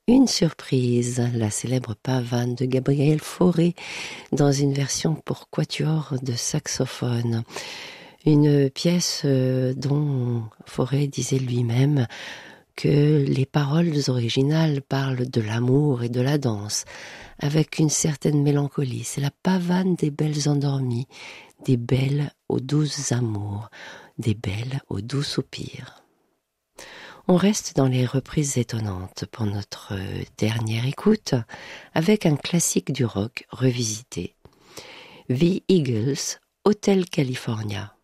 Une surprise, la célèbre pavane de Gabriel Fauré dans une version pour quatuor de saxophone. Une pièce dont Fauré disait lui-même que les paroles originales parlent de l'amour et de la danse, avec une certaine mélancolie. C'est la pavane des belles endormies, des belles aux doux amours, des belles aux doux soupirs. On reste dans les reprises étonnantes pour notre dernière écoute, avec un classique du rock revisité. The Eagles, Hotel California.